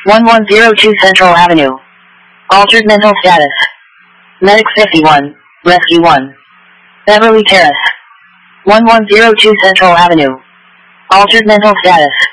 1102 Central Avenue. Altered mental status. Medic 51, Rescue 1. Beverly Terrace. 1102 Central Avenue. Altered mental status.